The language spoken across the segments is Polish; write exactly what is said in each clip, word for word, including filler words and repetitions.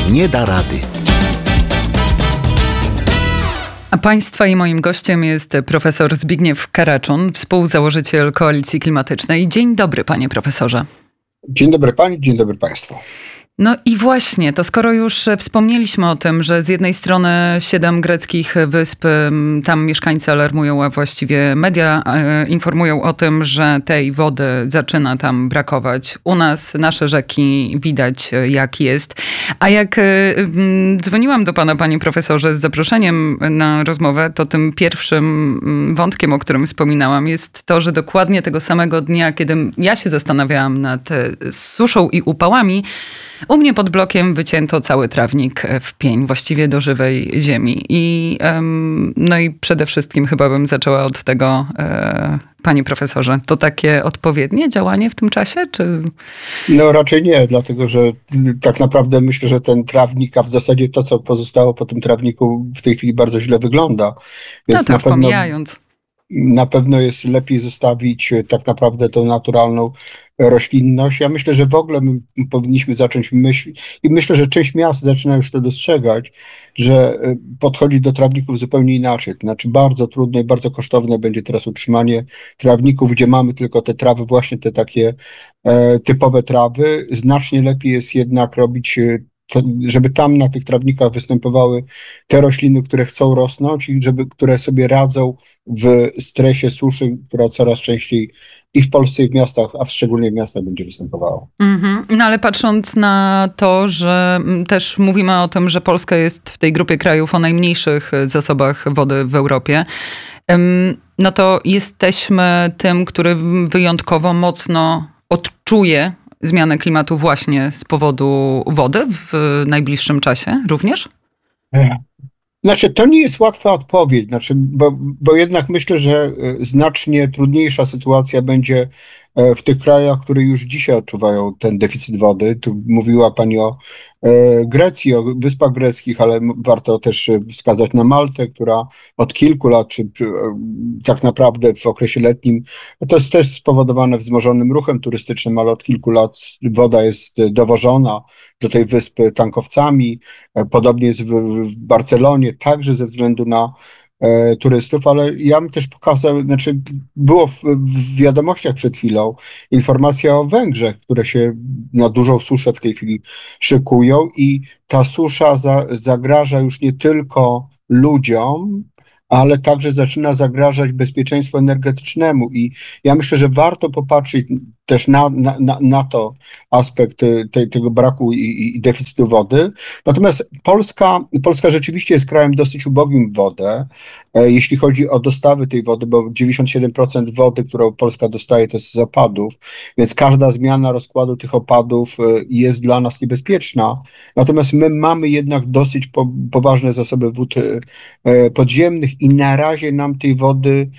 nie da rady. A Państwa i moim gościem jest profesor Zbigniew Karaczun, współzałożyciel Koalicji Klimatycznej. Dzień dobry, panie profesorze. Dzień dobry pani, dzień dobry państwu. No i właśnie, to skoro już wspomnieliśmy o tym, że z jednej strony siedem greckich wysp, tam mieszkańcy alarmują, a właściwie media informują o tym, że tej wody zaczyna tam brakować. U nas nasze rzeki widać jak jest. A jak dzwoniłam do pana, panie profesorze, z zaproszeniem na rozmowę, to tym pierwszym wątkiem, o którym wspominałam, jest to, że dokładnie tego samego dnia, kiedy ja się zastanawiałam nad suszą i upałami, u mnie pod blokiem wycięto cały trawnik w pień, właściwie do żywej ziemi. I, um, no i przede wszystkim chyba bym zaczęła od tego, e, panie profesorze, to takie odpowiednie działanie w tym czasie, czy? No raczej nie, dlatego że tak naprawdę myślę, że ten trawnik, a w zasadzie to, co pozostało po tym trawniku w tej chwili bardzo źle wygląda. Więc no to na już pewno, pomijając. Na pewno jest lepiej zostawić tak naprawdę tą naturalną roślinność. Ja myślę, że w ogóle my powinniśmy zacząć myśleć i myślę, że część miast zaczyna już to dostrzegać, że podchodzi do trawników zupełnie inaczej. To znaczy bardzo trudne i bardzo kosztowne będzie teraz utrzymanie trawników, gdzie mamy tylko te trawy, właśnie te takie e, typowe trawy. Znacznie lepiej jest jednak robić To, żeby tam na tych trawnikach występowały te rośliny, które chcą rosnąć i żeby, które sobie radzą w stresie suszy, która coraz częściej i w Polsce, i w miastach, a szczególnie w miastach będzie występowała. Mm-hmm. No ale patrząc na to, że też mówimy o tym, że Polska jest w tej grupie krajów o najmniejszych zasobach wody w Europie, no to jesteśmy tym, który wyjątkowo mocno odczuje zmianę klimatu właśnie z powodu wody w najbliższym czasie również? Znaczy, to nie jest łatwa odpowiedź, znaczy, bo, bo jednak myślę, że znacznie trudniejsza sytuacja będzie w tych krajach, które już dzisiaj odczuwają ten deficyt wody. Tu mówiła pani o Grecji, o Wyspach Greckich, ale warto też wskazać na Maltę, która od kilku lat, czy tak naprawdę w okresie letnim, to jest też spowodowane wzmożonym ruchem turystycznym, ale od kilku lat woda jest dowożona do tej wyspy tankowcami. Podobnie jest w, w Barcelonie, także ze względu na e, turystów, ale ja bym też pokazał, znaczy było w, w wiadomościach przed chwilą informacja o Węgrzech, które się na dużą suszę w tej chwili szykują i ta susza za, zagraża już nie tylko ludziom, ale także zaczyna zagrażać bezpieczeństwu energetycznemu i ja myślę, że warto popatrzeć też na, na, na, na to aspekt te, tego braku i, i deficytu wody. Natomiast Polska, Polska rzeczywiście jest krajem dosyć ubogim w wodę, e, jeśli chodzi o dostawy tej wody, bo dziewięćdziesiąt siedem procent wody, którą Polska dostaje, to jest z opadów, więc każda zmiana rozkładu tych opadów e, jest dla nas niebezpieczna. Natomiast my mamy jednak dosyć po, poważne zasoby wód e, podziemnych i na razie nam tej wody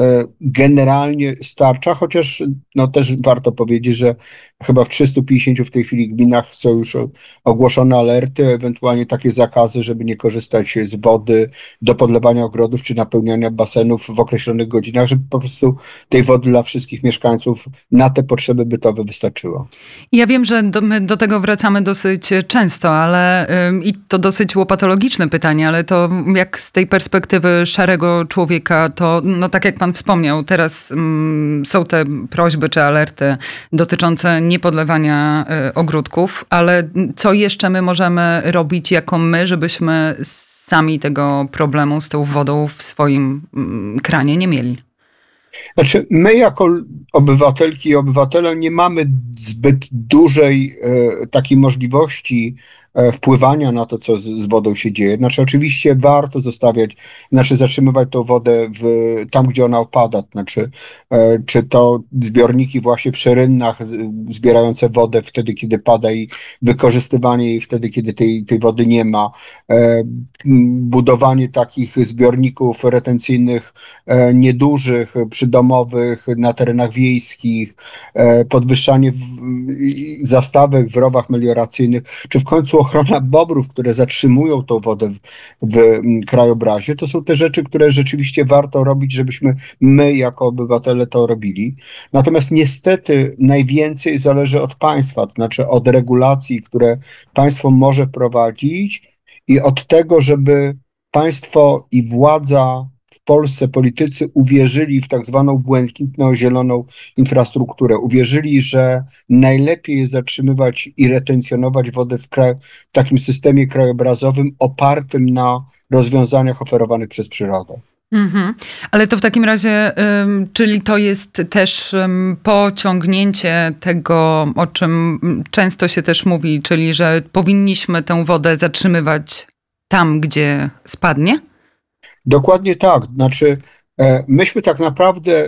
generalnie starcza, chociaż no też warto powiedzieć, że chyba w trzystu pięćdziesięciu w tej chwili gminach są już ogłoszone alerty, ewentualnie takie zakazy, żeby nie korzystać z wody do podlewania ogrodów czy napełniania basenów w określonych godzinach, żeby po prostu tej wody dla wszystkich mieszkańców na te potrzeby bytowe wystarczyło. Ja wiem, że do, my do tego wracamy dosyć często, ale ym, i to dosyć łopatologiczne pytanie, ale to jak z tej perspektywy szarego człowieka, to no tak jak pan wspomniał, teraz um, są te prośby czy alerty dotyczące niepodlewania y, ogródków, ale co jeszcze my możemy robić jako my, żebyśmy sami tego problemu z tą wodą w swoim um, kranie nie mieli? Znaczy, my jako obywatelki i obywatele nie mamy zbyt dużej e, takiej możliwości e, wpływania na to, co z, z wodą się dzieje. Znaczy, oczywiście warto zostawiać, znaczy zatrzymywać tą wodę w, tam, gdzie ona opada. Znaczy, e, czy to zbiorniki właśnie przy rynnach z, zbierające wodę wtedy, kiedy pada i wykorzystywanie jej wtedy, kiedy tej, tej wody nie ma. E, budowanie takich zbiorników retencyjnych e, niedużych, przydomowych, na terenach wiejskich, podwyższanie zastawek w rowach melioracyjnych, czy w końcu ochrona bobrów, które zatrzymują tą wodę w, w krajobrazie, to są te rzeczy, które rzeczywiście warto robić, żebyśmy my jako obywatele to robili. Natomiast niestety najwięcej zależy od państwa, to znaczy od regulacji, które państwo może wprowadzić i od tego, żeby państwo i władza w Polsce, politycy uwierzyli w tak zwaną błękitno-zieloną infrastrukturę. Uwierzyli, że najlepiej jest zatrzymywać i retencjonować wodę w, kraj, w takim systemie krajobrazowym opartym na rozwiązaniach oferowanych przez przyrodę. Mhm. Ale to w takim razie, ym, czyli to jest też ym, pociągnięcie tego, o czym często się też mówi, czyli że powinniśmy tę wodę zatrzymywać tam, gdzie spadnie? Dokładnie tak. Znaczy, e, myśmy tak naprawdę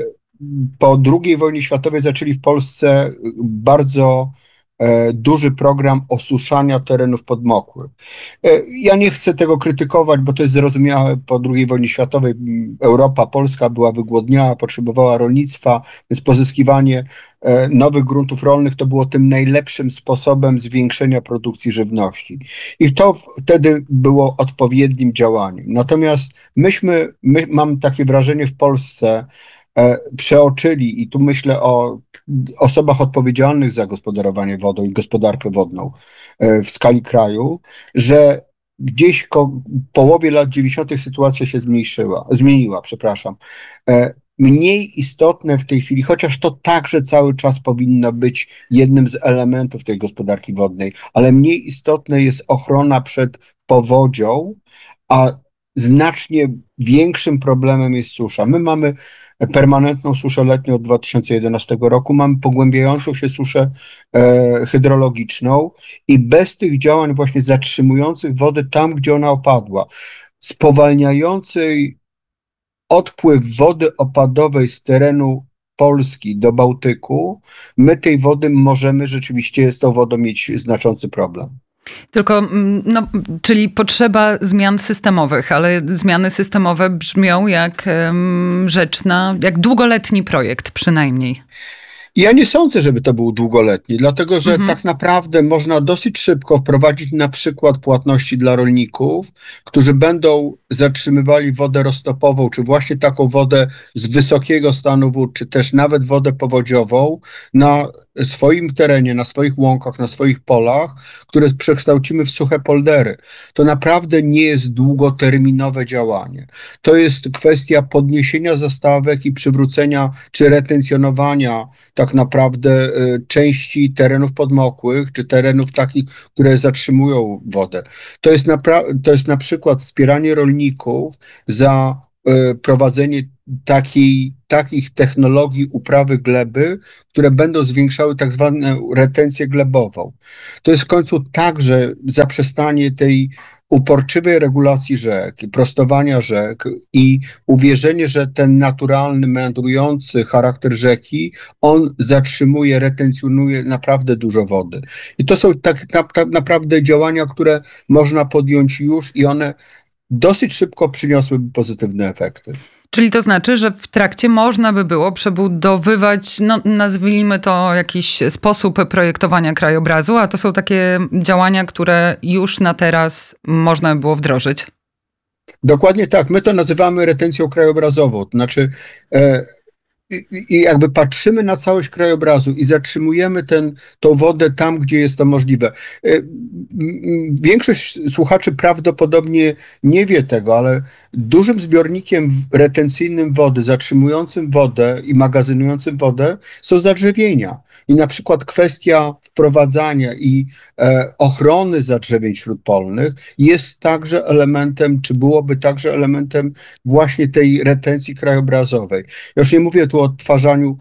po drugiej wojnie światowej zaczęli w Polsce bardzo e, duży program osuszania terenów podmokłych. E, ja nie chcę tego krytykować, bo to jest zrozumiałe. Po drugiej wojnie światowej Europa, Polska była wygłodniała, potrzebowała rolnictwa, więc pozyskiwanie e, nowych gruntów rolnych to było tym najlepszym sposobem zwiększenia produkcji żywności. I to wtedy było odpowiednim działaniem. Natomiast myśmy, my, mam takie wrażenie w Polsce, e, przeoczyli, i tu myślę o osobach odpowiedzialnych za gospodarowanie wodą i gospodarkę wodną e, w skali kraju, że gdzieś ko- w połowie lat dziewięćdziesiątych sytuacja się zmniejszyła, zmieniła, przepraszam. E, Mniej istotne w tej chwili, chociaż to także cały czas powinno być jednym z elementów tej gospodarki wodnej, ale mniej istotne jest ochrona przed powodzią, a znacznie większym problemem jest susza. My mamy permanentną suszę letnią od dwa tysiące jedenastego roku, mamy pogłębiającą się suszę e, hydrologiczną i bez tych działań właśnie zatrzymujących wodę tam, gdzie ona opadła, spowalniającej odpływ wody opadowej z terenu Polski do Bałtyku, my tej wody możemy rzeczywiście z tą wodą mieć znaczący problem. Tylko, no, czyli potrzeba zmian systemowych, ale zmiany systemowe brzmią jak um, rzecz na, jak długoletni projekt przynajmniej. Ja nie sądzę, żeby to był długoletni, dlatego że Mhm. tak naprawdę można dosyć szybko wprowadzić na przykład płatności dla rolników, którzy będą zatrzymywali wodę roztopową, czy właśnie taką wodę z wysokiego stanu wód, czy też nawet wodę powodziową na swoim terenie, na swoich łąkach, na swoich polach, które przekształcimy w suche poldery. To naprawdę nie jest długoterminowe działanie. To jest kwestia podniesienia zastawek i przywrócenia czy retencjonowania tak naprawdę y, części terenów podmokłych, czy terenów takich, które zatrzymują wodę. To jest, napra- to jest na przykład wspieranie rolników za y, prowadzenie takiej, takich technologii uprawy gleby, które będą zwiększały tak zwaną retencję glebową. To jest w końcu także zaprzestanie tej uporczywej regulacji rzek, prostowania rzek i uwierzenie, że ten naturalny, meandrujący charakter rzeki, on zatrzymuje, retencjonuje naprawdę dużo wody. I to są tak, tak, tak naprawdę działania, które można podjąć już i one dosyć szybko przyniosłyby pozytywne efekty. Czyli to znaczy, że w trakcie można by było przebudowywać, no nazwijmy to jakiś sposób projektowania krajobrazu, a to są takie działania, które już na teraz można by było wdrożyć. Dokładnie tak. My to nazywamy retencją krajobrazową. To znaczy e, i, i jakby patrzymy na całość krajobrazu i zatrzymujemy ten, tą wodę tam, gdzie jest to możliwe. E, Większość słuchaczy prawdopodobnie nie wie tego, ale dużym zbiornikiem retencyjnym wody, zatrzymującym wodę i magazynującym wodę są zadrzewienia. I na przykład kwestia wprowadzania i e, ochrony zadrzewień śródpolnych jest także elementem, czy byłoby także elementem właśnie tej retencji krajobrazowej. Ja już nie mówię tu o odtwarzaniu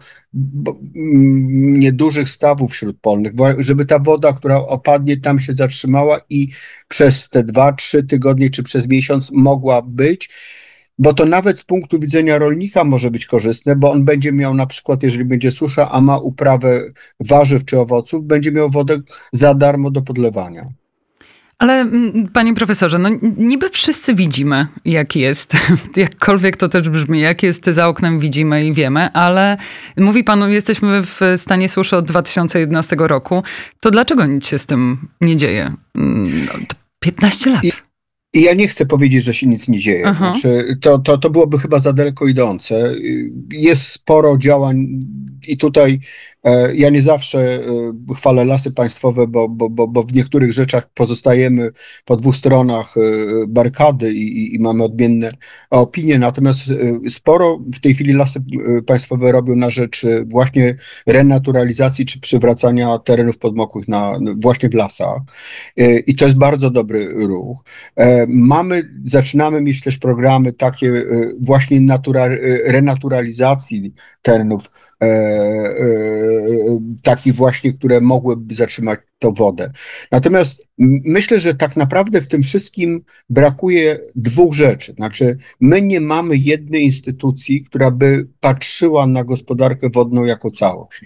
niedużych stawów śródpolnych, żeby ta woda, która opadnie, tam się zatrzymała i przez te dwa, trzy tygodnie czy przez miesiąc mogła być, bo to nawet z punktu widzenia rolnika może być korzystne, bo on będzie miał na przykład, jeżeli będzie susza, a ma uprawę warzyw czy owoców, będzie miał wodę za darmo do podlewania. Ale panie profesorze, no niby wszyscy widzimy, jak jest, jakkolwiek to też brzmi, jak jest za oknem, widzimy i wiemy, ale mówi pan, jesteśmy w stanie suszy od dwa tysiące jedenastego roku, to dlaczego nic się z tym nie dzieje? piętnaście lat. I, I ja nie chcę powiedzieć, że się nic nie dzieje. Aha. Znaczy, to, to, to byłoby chyba za daleko idące. Jest sporo działań i tutaj e, ja nie zawsze e, chwalę Lasy Państwowe, bo, bo, bo, bo w niektórych rzeczach pozostajemy po dwóch stronach e, barykady i, i, i mamy odmienne opinie. Natomiast e, sporo w tej chwili Lasy Państwowe robią na rzecz e, właśnie renaturalizacji czy przywracania terenów podmokłych na, właśnie w lasach. E, I to jest bardzo dobry ruch. E, Mamy, zaczynamy mieć też programy takie e, właśnie natura, renaturalizacji terenów, e, e, takich właśnie, które mogłyby zatrzymać tą wodę. Natomiast myślę, że tak naprawdę w tym wszystkim brakuje dwóch rzeczy. Znaczy, my nie mamy jednej instytucji, która by patrzyła na gospodarkę wodną jako całość.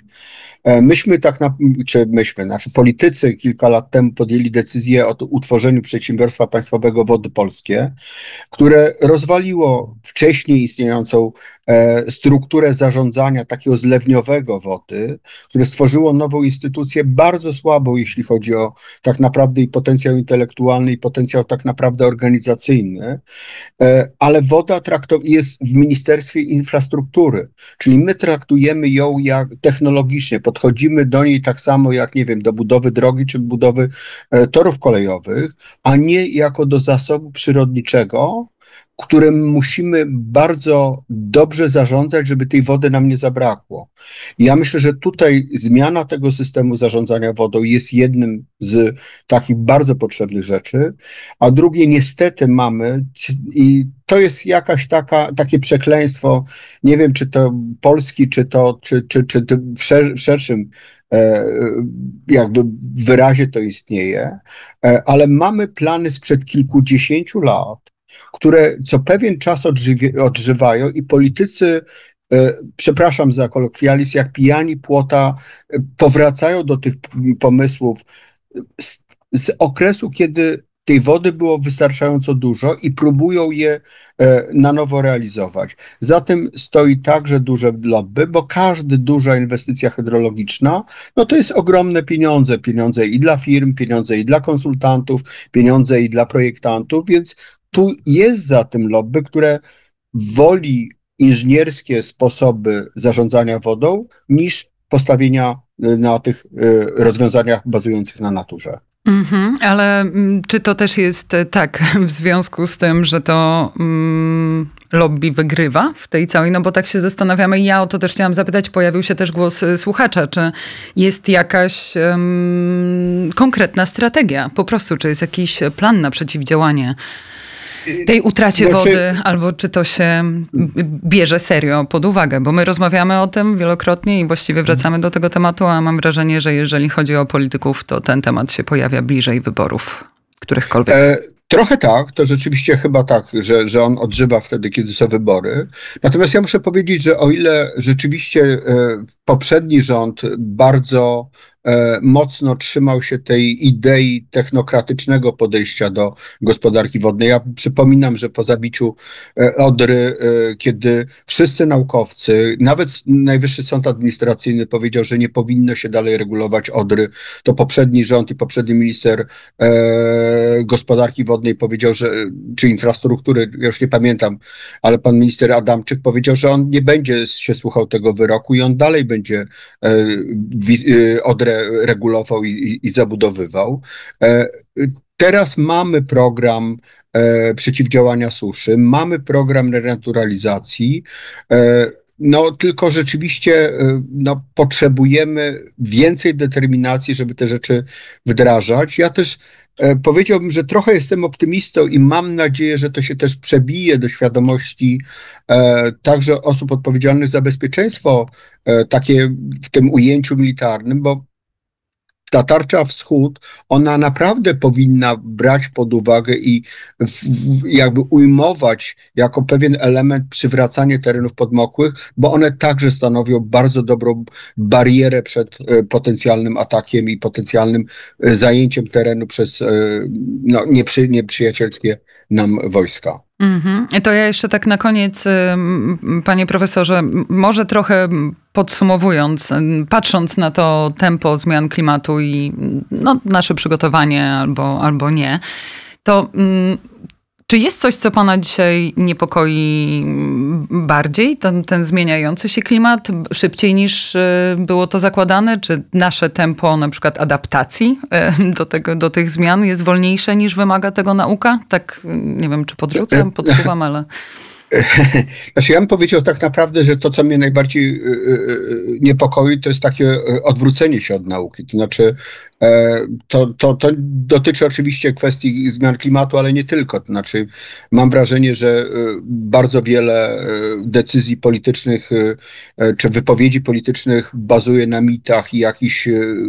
Myśmy tak, na, czy myśmy, znaczy politycy kilka lat temu podjęli decyzję o utworzeniu Przedsiębiorstwa Państwowego Wody Polskie, które rozwaliło wcześniej istniejącą e, strukturę zarządzania takiego zlewniowego wody, które stworzyło nową instytucję bardzo słabą, jeśli chodzi o tak naprawdę i potencjał intelektualny, i potencjał tak naprawdę organizacyjny, e, ale woda traktow- jest w Ministerstwie Infrastruktury, czyli my traktujemy ją jak technologicznie, podchodzimy do niej tak samo jak, nie wiem, do budowy drogi czy budowy e, torów kolejowych, a nie jako do zasobu przyrodniczego, którym musimy bardzo dobrze zarządzać, żeby tej wody nam nie zabrakło. I ja myślę, że tutaj zmiana tego systemu zarządzania wodą jest jednym z takich bardzo potrzebnych rzeczy, a drugie niestety mamy, i to jest jakaś taka, takie przekleństwo, nie wiem, czy to Polski, czy to, czy, czy, czy to w, szer- w szerszym e, jakby wyrazie to istnieje, e, ale mamy plany sprzed kilkudziesięciu lat, które co pewien czas odżywi- odżywają i politycy, e, przepraszam za kolokwializm, jak pijani płota, e, powracają do tych pomysłów z, z okresu, kiedy tej wody było wystarczająco dużo i próbują je e, na nowo realizować. Za tym stoi także duże lobby, bo każda duża inwestycja hydrologiczna, no to jest ogromne pieniądze, pieniądze i dla firm, pieniądze i dla konsultantów, pieniądze i dla projektantów, więc tu jest za tym lobby, które woli inżynierskie sposoby zarządzania wodą niż postawienia na tych rozwiązaniach bazujących na naturze. Mhm, ale czy to też jest tak w związku z tym, że to mm, lobby wygrywa w tej całej, no bo tak się zastanawiamy i ja o to też chciałam zapytać, pojawił się też głos słuchacza, czy jest jakaś um, konkretna strategia po prostu, czy jest jakiś plan na przeciwdziałanie tej utracie znaczy, wody, albo czy to się bierze serio pod uwagę, bo my rozmawiamy o tym wielokrotnie i właściwie wracamy do tego tematu, a mam wrażenie, że jeżeli chodzi o polityków, to ten temat się pojawia bliżej wyborów, którychkolwiek. E, trochę tak, to rzeczywiście chyba tak, że, że on odżywa wtedy, kiedy są wybory. Natomiast ja muszę powiedzieć, że o ile rzeczywiście e, poprzedni rząd bardzo mocno trzymał się tej idei technokratycznego podejścia do gospodarki wodnej. Ja przypominam, że po zabiciu Odry, kiedy wszyscy naukowcy, nawet Najwyższy Sąd Administracyjny powiedział, że nie powinno się dalej regulować Odry, to poprzedni rząd i poprzedni minister gospodarki wodnej powiedział, że, czy infrastruktury, ja już nie pamiętam, ale pan minister Adamczyk powiedział, że on nie będzie się słuchał tego wyroku i on dalej będzie Odrę regulował i, i, i zabudowywał. Teraz mamy program e, przeciwdziałania suszy, mamy program renaturalizacji, e, no tylko rzeczywiście e, no, potrzebujemy więcej determinacji, żeby te rzeczy wdrażać. Ja też e, powiedziałbym, że trochę jestem optymistą i mam nadzieję, że to się też przebije do świadomości e, także osób odpowiedzialnych za bezpieczeństwo, e, takie w tym ujęciu militarnym, bo ta tarcza wschód, ona naprawdę powinna brać pod uwagę i w, w, jakby ujmować jako pewien element przywracanie terenów podmokłych, bo one także stanowią bardzo dobrą barierę przed e, potencjalnym atakiem i potencjalnym e, zajęciem terenu przez e, no, nieprzy, nieprzyjacielskie nam wojska. Mm-hmm. To ja jeszcze tak na koniec, panie profesorze, może trochę podsumowując, patrząc na to tempo zmian klimatu i no, nasze przygotowanie albo, albo nie, to mm, czy jest coś, co pana dzisiaj niepokoi bardziej? Ten, ten zmieniający się klimat szybciej niż było to zakładane? Czy nasze tempo na przykład adaptacji do, tego, do tych zmian jest wolniejsze niż wymaga tego nauka? Tak, nie wiem, czy podrzucam, podsuwam, ale... Znaczy ja bym powiedział tak naprawdę, że to, co mnie najbardziej niepokoi, to jest takie odwrócenie się od nauki. To znaczy, to, to, to dotyczy oczywiście kwestii zmian klimatu, ale nie tylko. To znaczy, mam wrażenie, że bardzo wiele decyzji politycznych czy wypowiedzi politycznych bazuje na mitach i jakichś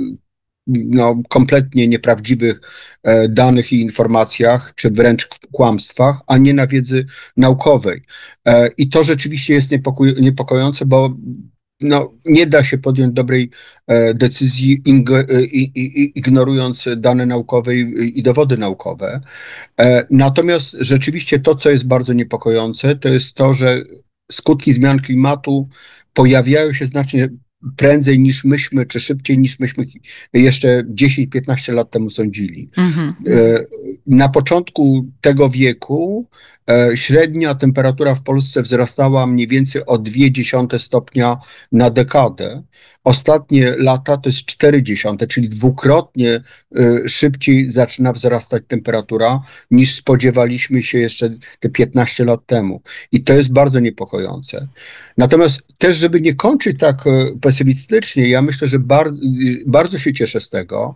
no, kompletnie nieprawdziwych e, danych i informacjach, czy wręcz kłamstwach, a nie na wiedzy naukowej. E, I to rzeczywiście jest niepokoj, niepokojące, bo no, nie da się podjąć dobrej e, decyzji ing, i, i, ignorując dane naukowe i, i dowody naukowe. E, natomiast rzeczywiście to, co jest bardzo niepokojące, to jest to, że skutki zmian klimatu pojawiają się znacznie prędzej niż myśmy, czy szybciej niż myśmy jeszcze dziesięć piętnaście lat temu sądzili. Mm-hmm. Na początku tego wieku średnia temperatura w Polsce wzrastała mniej więcej o zero przecinek dwa stopnia na dekadę. Ostatnie lata to jest cztery dziesiąte, czyli dwukrotnie szybciej zaczyna wzrastać temperatura niż spodziewaliśmy się jeszcze te piętnaście lat temu. I to jest bardzo niepokojące. Natomiast też, żeby nie kończyć tak pesymistycznie, ja myślę, że bar- bardzo się cieszę z tego,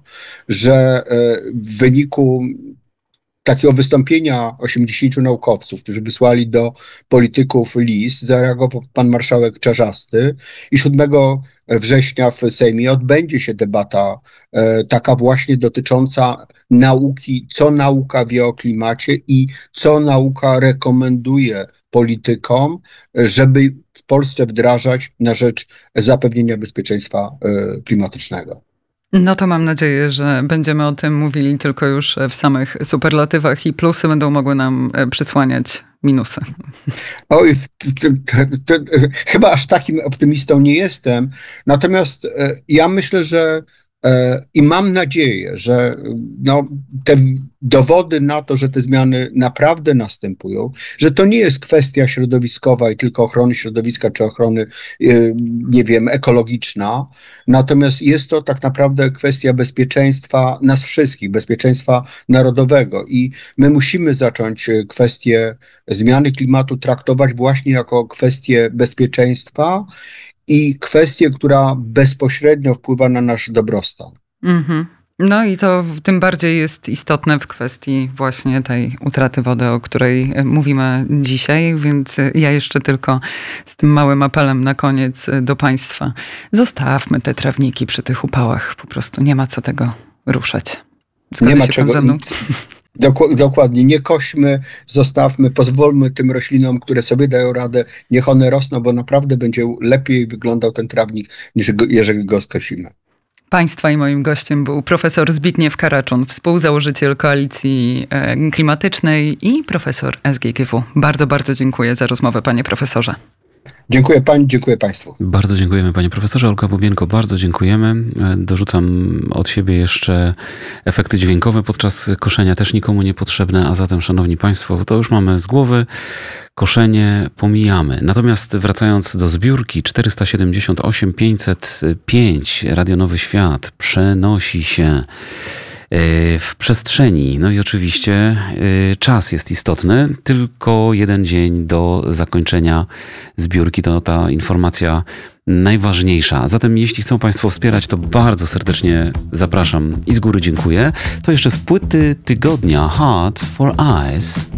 że w wyniku takiego wystąpienia osiemdziesięciu naukowców, którzy wysłali do polityków list, zareagował pan marszałek Czarzasty i siódmego września w Sejmie odbędzie się debata e, taka właśnie dotycząca nauki, co nauka wie o klimacie i co nauka rekomenduje politykom, żeby w Polsce wdrażać na rzecz zapewnienia bezpieczeństwa e, klimatycznego. No to mam nadzieję, że będziemy o tym mówili tylko już w samych superlatywach i plusy będą mogły nam przysłaniać minusy. Oj, to, to, to, chyba aż takim optymistą nie jestem. Natomiast e, ja myślę, że e, i mam nadzieję, że no, te dowody na to, że te zmiany naprawdę następują, że to nie jest kwestia środowiskowa i tylko ochrony środowiska czy ochrony, e, nie wiem, ekologiczna. Natomiast jest to tak naprawdę kwestia bezpieczeństwa nas wszystkich, bezpieczeństwa narodowego i my musimy zacząć kwestię zmiany klimatu traktować właśnie jako kwestię bezpieczeństwa i kwestię, która bezpośrednio wpływa na nasz dobrostan. Mm-hmm. No i to tym bardziej jest istotne w kwestii właśnie tej utraty wody, o której mówimy dzisiaj, więc ja jeszcze tylko z tym małym apelem na koniec do państwa. Zostawmy te trawniki przy tych upałach, po prostu nie ma co tego ruszać. Zgadza nie ma się czego. Pan ze mną? Dokładnie, nie kośmy, zostawmy, pozwólmy tym roślinom, które sobie dają radę, niech one rosną, bo naprawdę będzie lepiej wyglądał ten trawnik, niż go, jeżeli go skosimy. Państwa i moim gościem był profesor Zbigniew Karaczun, współzałożyciel Koalicji Klimatycznej i profesor S G G W. Bardzo, bardzo dziękuję za rozmowę, panie profesorze. Dziękuję pani, dziękuję państwu. Bardzo dziękujemy panie profesorze. Olga Bobienko, bardzo dziękujemy. Dorzucam od siebie jeszcze efekty dźwiękowe podczas koszenia, też nikomu niepotrzebne, a zatem szanowni państwo, to już mamy z głowy. Koszenie pomijamy. Natomiast wracając do zbiórki czterysta siedemdziesiąt osiem pięćset pięć Radio Nowy Świat przenosi się w przestrzeni. No i oczywiście czas jest istotny. Tylko jeden dzień do zakończenia zbiórki. To ta informacja najważniejsza. Zatem jeśli chcą państwo wspierać, to bardzo serdecznie zapraszam i z góry dziękuję. To jeszcze z płyty tygodnia Heart for Eyes.